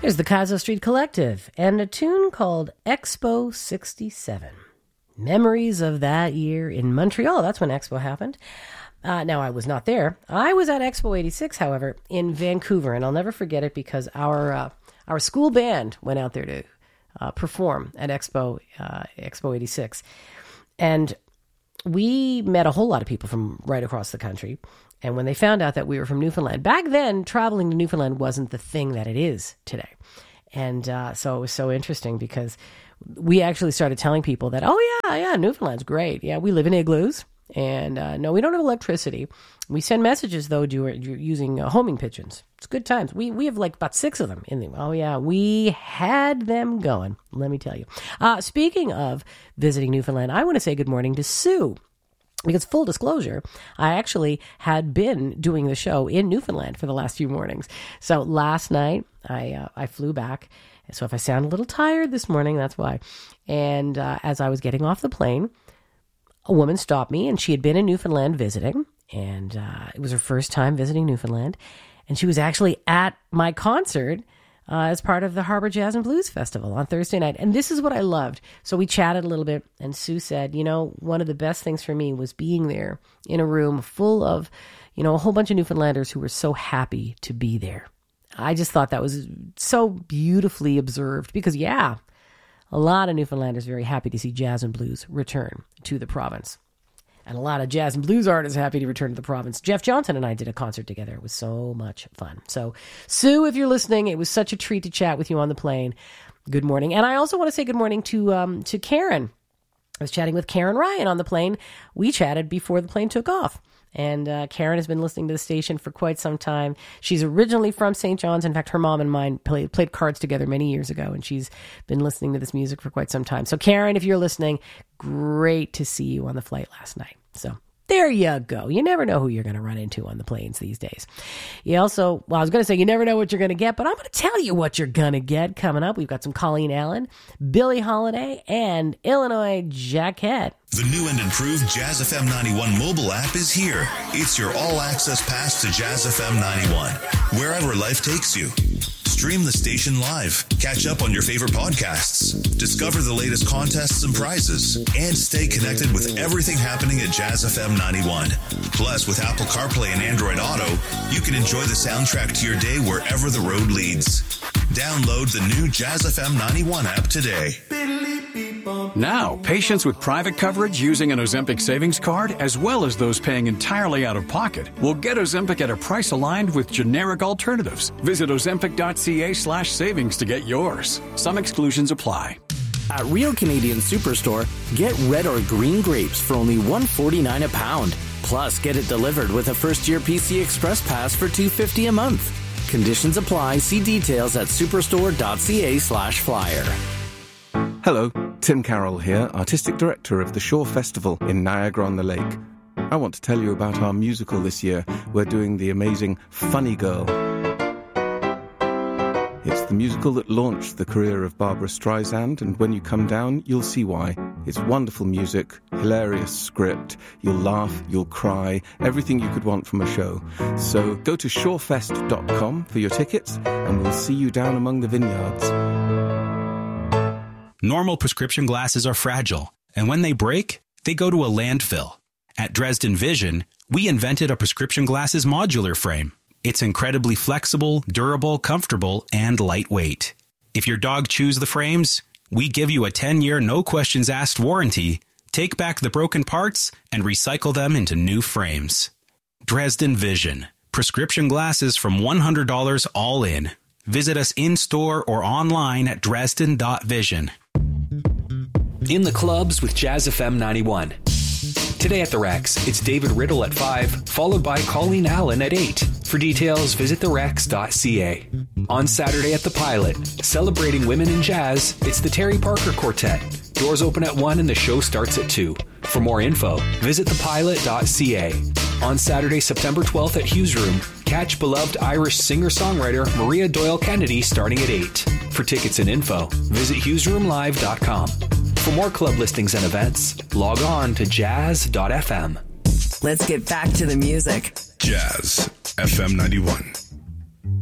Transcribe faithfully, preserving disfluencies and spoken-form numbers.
There's the Kazo Street Collective and a tune called Expo sixty-seven. Memories of that year in Montreal. That's when Expo happened. Uh, now, I was not there. I was at Expo eighty-six, however, in Vancouver, and I'll never forget it because our uh, our school band went out there to uh, perform at Expo uh, Expo eighty-six. And we met a whole lot of people from right across the country. And when they found out that we were from Newfoundland, back then, traveling to Newfoundland wasn't the thing that it is today. And uh, so it was so interesting because we actually started telling people that, oh, yeah, yeah, Newfoundland's great. Yeah, we live in igloos. And uh, no, we don't have electricity. We send messages, though, do, using uh, homing pigeons. It's good times. We we have like about six of them in the. Oh, yeah, we had them going, let me tell you. Uh, speaking of visiting Newfoundland, I want to say good morning to Sue. Because full disclosure, I actually had been doing the show in Newfoundland for the last few mornings. So last night, I uh, I flew back. So if I sound a little tired this morning, that's why. And uh, as I was getting off the plane, a woman stopped me, and she had been in Newfoundland visiting. And uh, it was her first time visiting Newfoundland. And she was actually at my concert Uh, as part of the Harbor Jazz and Blues Festival on Thursday night. And this is what I loved. So we chatted a little bit, and Sue said, you know, one of the best things for me was being there in a room full of, you know, a whole bunch of Newfoundlanders who were so happy to be there. I just thought that was so beautifully observed because, yeah, a lot of Newfoundlanders very happy to see jazz and blues return to the province. And a lot of jazz and blues artists happy to return to the province. Jeff Johnson and I did a concert together. It was so much fun. So, Sue, if you're listening, it was such a treat to chat with you on the plane. Good morning. And I also want to say good morning to um, to Karen. I was chatting with Karen Ryan on the plane. We chatted before the plane took off. And uh, Karen has been listening to the station for quite some time. She's originally from Saint John's. In fact, her mom and mine played, played cards together many years ago, and she's been listening to this music for quite some time. So, Karen, if you're listening, great to see you on the flight last night. So there you go. You never know who you're going to run into on the planes these days. You also, well, I was going to say you never know what you're going to get, but I'm going to tell you what you're going to get coming up. We've got some Colleen Allen, Billie Holiday, and Illinois Jacquette. The new and improved Jazz F M ninety-one mobile app is here. It's your all-access pass to Jazz F M ninety-one, wherever life takes you. Stream the station live, catch up on your favorite podcasts, discover the latest contests and prizes, and stay connected with everything happening at Jazz F M ninety-one. Plus, with Apple CarPlay and Android Auto, you can enjoy the soundtrack to your day wherever the road leads. Download the new Jazz F M ninety-one app today. Now, patients with private coverage using an Ozempic savings card, as well as those paying entirely out of pocket, will get Ozempic at a price aligned with generic alternatives. Visit ozempic.ca slash savings to get yours. Some exclusions apply. At Real Canadian Superstore, get red or green grapes for only one dollar and forty-nine cents a pound. Plus, get it delivered with a first-year P C Express Pass for two dollars and fifty cents a month. Conditions apply. See details at superstore.ca slash flyer. Hello, Tim Carroll here, Artistic Director of the Shore Festival in Niagara-on-the-Lake. I want to tell you about our musical this year. We're doing the amazing Funny Girl. It's the musical that launched the career of Barbra Streisand, and when you come down, you'll see why. It's wonderful music, hilarious script, you'll laugh, you'll cry, everything you could want from a show. So go to shorefest dot com for your tickets, and we'll see you down among the vineyards. Normal prescription glasses are fragile, and when they break, they go to a landfill. At Dresden Vision, we invented a prescription glasses modular frame. It's incredibly flexible, durable, comfortable, and lightweight. If your dog chews the frames, we give you a ten-year no-questions-asked warranty, take back the broken parts, and recycle them into new frames. Dresden Vision. Prescription glasses from one hundred dollars all in. Visit us in-store or online at dresden dot vision. In the clubs with Jazz F M ninety-one. Today at the Rex, it's David Riddle at five, followed by Colleen Allen at eight. For details, visit the rex dot c a. On Saturday at the Pilot, celebrating women in jazz, it's the Terry Parker Quartet. Doors open at one and the show starts at two. For more info, visit the pilot dot c a. On Saturday, September twelfth at Hughes Room, catch beloved Irish singer-songwriter Maria Doyle Kennedy starting at eight. For tickets and info, visit hughes room live dot com. For more club listings and events, log on to jazz dot f m. Let's get back to the music. Jazz F M ninety-one.